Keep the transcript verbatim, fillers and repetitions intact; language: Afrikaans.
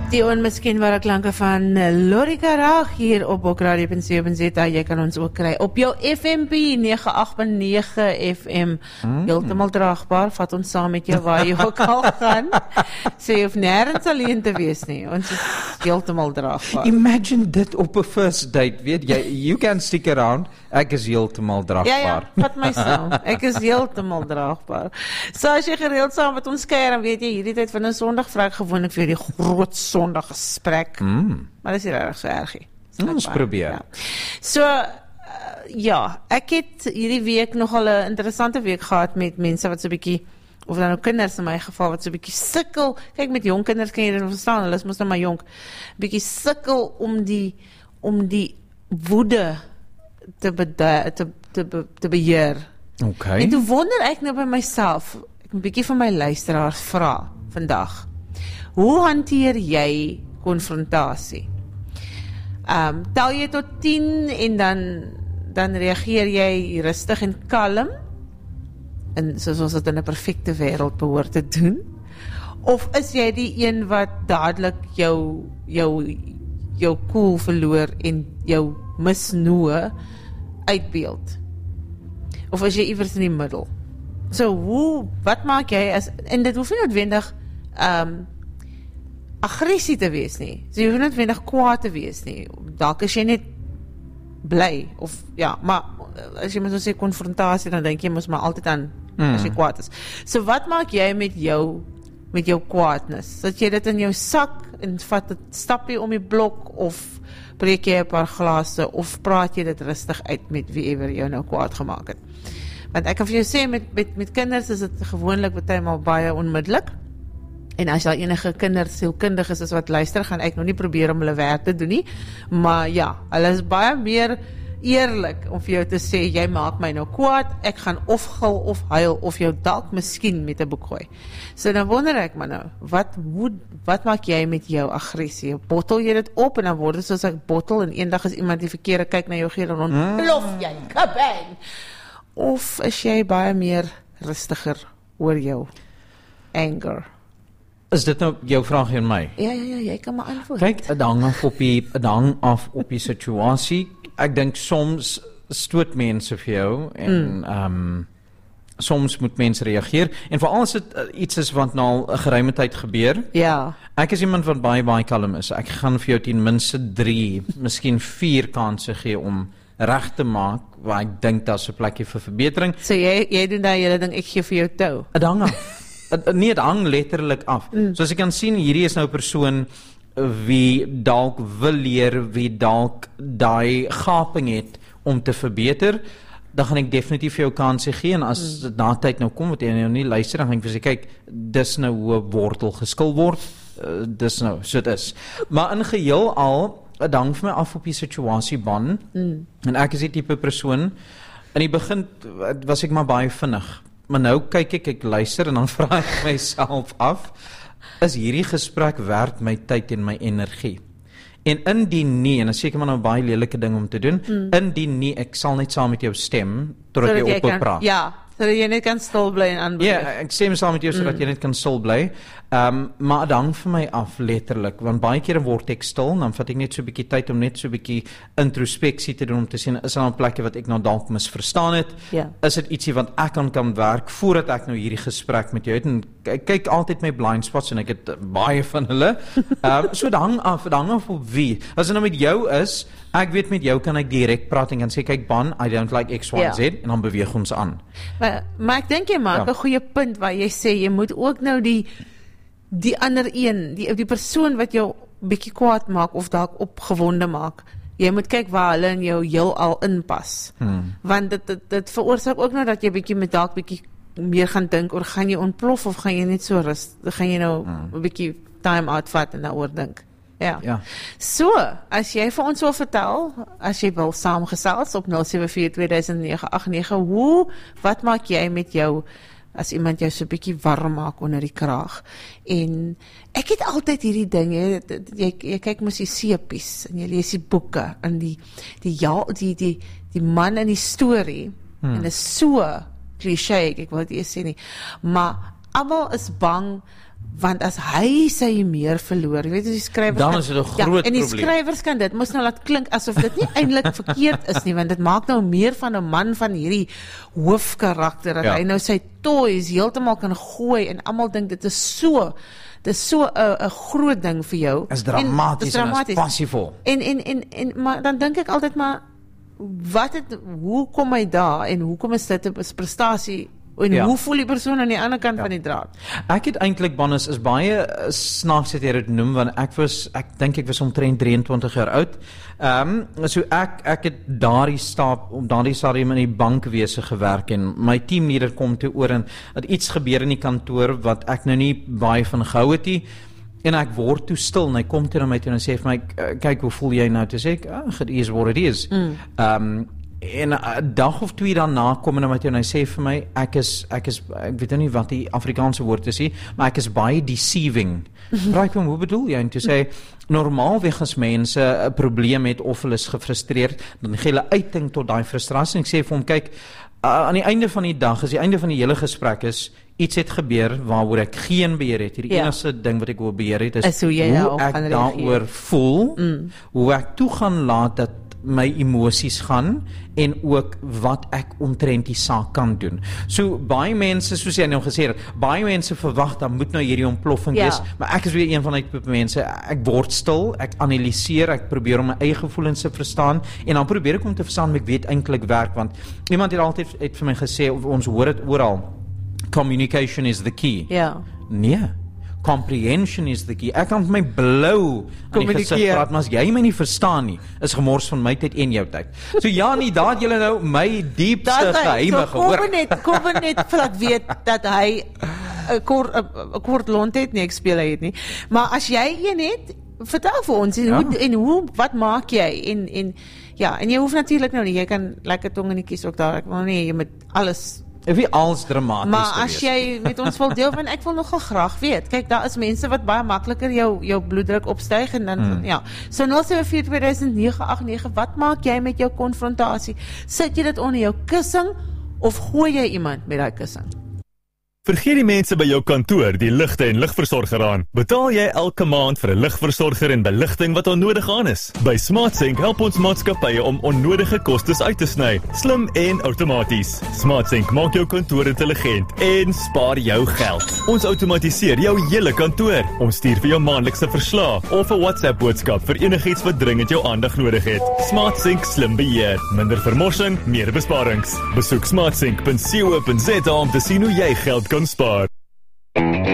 Die onmiskenbare klanke van Lorika Raag hier op Bokradio punt co punt za. Jy kan ons ook kry op jou F M P nege agt nege F M. Mm. Heeltemal draagbaar, vat ons saam met jou waar jy ook al gaan. So jy hoef nergens alleen te wees nie. Ons is heeltemal draagbaar. Imagine dit op 'n first date, weet jy, you can stick around. Ek is heeltemal draagbaar. Ja, ja, vat my saam. Ek is heeltemal draagbaar. So as jy gereeld saam met ons kuier, dan weet jy hierdie tyd van 'n Sondag vra ek gewoonlik vir die groot Sondag gesprek. Mm. Maar dis nie regtig so ergie. Ons probeer. Ja. So uh, ja, ek het hierdie week nogal 'n interessante week gehad met mense wat so 'n bietjie, of dan nou kinders in my geval wat so 'n bietjie sukkel. Kyk, met jong kinders kan jy dit verstaan, hulle is mos nou maar jonk. Bietjie sukkel om die om die woede te bedu- te te, be, te beheer. Okay. En toe wonder ek nou by myself, ek 'n bietjie van my luisteraars vra vandag. Hoe hanteer jy konfrontasie? Um, tel jy tot tien en dan, dan reageer jy rustig en kalm, en soos ons dit in 'n perfekte wêreld behoort te doen? Of is jy die een wat dadelik jou jou jou koel verloor en jou misnoë uitbeeld? Of is jy iewers in die middel? So hoe, wat maak jy as, en dit hoef nie noodwendig um, aggressie te wees nie. So jy hoef nie noodwendig kwaad te wees nie. Dalk is jy net bly, of ja, maar as jy moet so sê konfrontasie, dan dink jy mos maar altyd aan mm. as jy kwaad is. So wat maak jy met jou met jou kwaadnis? Dat jy dit in jou sak en vat 'n stappie om die blok, of breek jy 'n paar glase, of praat jy dit rustig uit met wieewer jou nou kwaad gemaak het? Want ek kan vir jou sê, met, met, met kinders is dit gewoonlik partymal baie onmiddellik. En as jy enige kindersielkundiges is wat luister, gaan ek nou nie probeer om hulle werk te doen nie. Maar ja, hulle is baie meer eerlik om vir jou te sê, jy maak my nou kwaad, ek gaan of gil of huil, of jou dalk miskien met 'n boek gooi. So dan wonder ek maar nou, wat, hoe, wat maak jy met jou aggressie? Bottel jy dit op en dan word dit soos ek bottel, en eendag is iemand die verkeerde kyk na jou gee, dan ontplof jy, kabang! Of is jy baie meer rustiger oor jou anger? Is dit nou jou vraag aan my? Ja, ja, ja, jy kan maar antwoord. Kyk, dit hang af op die, dit hang af op die situasie. Ek dink soms stoot mense vir jou, en mm. um, soms moet mense reageer, en veral as dit uh, iets is wat nou al 'n geruime tyd gebeur. Ja. Ek is iemand wat baie, baie kalm is. Ek gaan vir jou ten minste drie, miskien vier kansse gee om reg te maak, waar ek dink daar's 'n plekkie vir verbetering. So jy, jy doen daai hele ding, ek gee vir jou tou. Dit hang af. Nee, dit hang letterlik af. Mm. So as ek kan sien, hierdie is nou 'n persoon wie dalk wil leer, wie dalk daai gaping het om te verbeter, dan gaan ek definitief vir jou kansie gee, en as dit mm. na tyd nou kom, wat jy nou nie luister, dan gaan ek vir sê, kyk, dis nou hoe 'n wortel geskil word, uh, dis nou, so dit is. Maar in geheel al, dit hang vir my af op die situasie ban, mm. en ek is die tipe persoon, in die begin was ek maar baie vinnig, maar nou kyk ek, ek luister, en dan vra ek myself af, is hierdie gesprek werd my tyd en my energie? En indien nie, en dit is seker maar nou 'n baie lelike ding om te doen, mm. indien nie, ek sal net saam met jou stem, totdat jy op wil praat. Ja, sodat jy net kan stil bly en aanbeweeg. Ja, ek stem saam met jou, sodat mm. jy net kan stil bly. Um, maar dit hang vir my af, letterlik, want baie kere word ek stil, dan vat ek net so 'n bietjie tyd om net so 'n bietjie introspeksie te doen, om te sien, is daar 'n plekke wat ek nou dalk misverstaan het? Ja. Is dit ietsie wat ek aan kan werk, voordat ek nou hierdie gesprek met jou het, en ek kyk altyd my blind spots, en ek het baie van hulle. um, so dit hang af, dit hang af op wie. As dit nou met jou is, ek weet met jou kan ek direk praat, en kan sê, kyk Ban, I don't like X, Y, Z, ja. en dan beweeg ons aan. Maar, maar ek dink jy maak 'n ja. goeie punt, waar jy sê, jy moet ook nou die die ander een, die, die persoon wat jou bietjie kwaad maak, of dalk opgewonde maak, jy moet kyk waar hulle in jou heel al inpas. Hmm. Want dit, dit, dit veroorsaak ook nou dat jy bietjie met dalk bietjie meer gaan dink, oor gaan jy ontplof, of gaan jy net so rus, gaan jy nou hmm. 'n bietjie time out vat en daaroor dink. Ja. ja. So, as jy vir ons wil vertel, as jy wil saamgesels op nul sewe vier twee nege agt nege, hoe, wat maak jy met jou, as iemand jou so 'n bietjie warm maak onder die kraag? En ek het altyd hierdie ding, jy, jy, jy kyk mos die seepies, en jy lees die boeke, en die, die, ja, die, die, die man in die storie, hmm. en is so cliché, ek wil dit eers sê nie, maar almal is bang Want as hy sy meer verloor, jy weet die skrywers Dan kan, is dit 'n ja, groot en die probleem. skrywers kan dit mos nou laat klink asof dit nie eintlik verkeerd is nie, want dit maak nou meer van 'n man van hierdie hoofkarakter dat Ja. hy nou sy toys heeltemal kan gooi en almal dink dit is so dit is so 'n 'n groot ding vir jou. Is En- dramaties dis en is dramaties. passievol. En en en en maar dan dink ek altyd maar wat het hoe kom hy daar en hoekom is dit 'n prestasie en Ja. hoe voel die persoon aan die ander kant ja. van die draad? Ek het eintlik Bannes is baie uh, snaaks het jy dit noem want ek was ek dink ek was omtrent drieëntwintig jaar oud. Ehm um, so ek ek het daardie stap op daardie stadium in die bankwese gewerk en my teamleier kom toe oor en dat iets gebeur in die kantoor wat ek nou nie baie van gehou het nie. En ek word toe stil en hy kom toe na my toe en hy sê vir my kyk hoe voel jy nou? Toe sê ek ag it is what it is. Ehm mm. um, en 'n dag of twee daarna kom hy na my toe en hy sê vir my ek is ek is ek weet nie wat die Afrikaanse woord is nie, maar ek is baie deceiving. Raai kom, hoe bedoel jy? En toe sê normaalweg as mense 'n probleem het of hulle is gefrustreerd, dan gee hulle uiting tot daai frustrasie. En ek sê vir hom kyk uh, aan die einde van die dag, as die einde van die hele gesprek is iets het gebeur waaroor ek geen beheer het. Die Ja. enigste ding wat ek wil beheer het is, Is hoe jy hoe daarop ek gaan reageer. daaroor voel, mm. hoe ek toe gaan laat dat my emosies gaan en ook wat ek omtrent die saak kan doen. So baie mense, soos jy nou gesê het, baie mense verwag dan moet nou hierdie ontploffing Ja. wees, maar ek is weer een van die tipe mense, ek word stil, ek analiseer, ek probeer om my eie gevoelens te verstaan en dan probeer ek om te verstaan wat ek weet eintlik werk, want iemand het altyd het vir my gesê, of ons hoor dit oral, communication is the key. Ja. Nee. Comprehension is the key. Ek kan met my blou aan die gesig Kommunikeer. praat, maar as jy my nie verstaan nie, is gemors van my tyd en jou tyd. So ja, nie, daar het julle nou my diepste Dat hy, geheime so kom gehoor. net, kom net vir laat weet dat hy 'n kort 'n kort lont het nie, ek speel hy het nie. Maar as jy een het, vertel vir ons en Ja. hoe en hoe wat maak jy en en ja, en jy hoef natuurlik nou nie, jy kan lekker tong in die kies ook daar. Ek wil nie jy moet alles Ek weet als dramaties Maar te as wees. jy met ons wil deel van ek wil nogal graag weet. Kyk, daar is mense wat baie makliker jou jou bloeddruk opstyg en dan hmm. ja. So nul sewe vier twee nege agt nege, wat maak jy met jou konfrontasie? Sit jy dit onder jou kussing of gooi jy iemand met daai kussing? Vergeet die mense by jou kantoor die ligte en ligversorger aan. Betaal jy elke maand vir 'n ligversorger en beligting wat onnodig aan is? By SmartSync help ons maatskappye om onnodige kostes uit te sny, slim en outomaties. SmartSync maak jou kantoor intelligent en spaar jou geld. Ons outomatiseer jou hele kantoor. Ons stuur vir jou maandelikse verslae of 'n WhatsApp boodskap vir enigiets wat dringend jou aandag nodig het. SmartSync slim beheer, minder vermorsing, meer besparings. Besoek smartsync punt co punt za om te sien hoe jy geld kan spaar.